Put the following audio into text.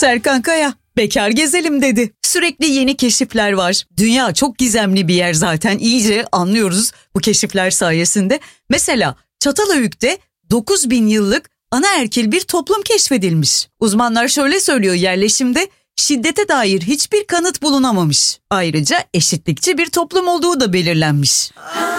Serkan Kaya, bekar gezelim dedi. Sürekli yeni keşifler var. Dünya çok gizemli bir yer zaten. İyice anlıyoruz bu keşifler sayesinde. Mesela Çatalhöyük'te 9.000 yıllık anaerkil bir toplum keşfedilmiş. Uzmanlar şöyle söylüyor, yerleşimde şiddete dair hiçbir kanıt bulunamamış. Ayrıca eşitlikçi bir toplum olduğu da belirlenmiş.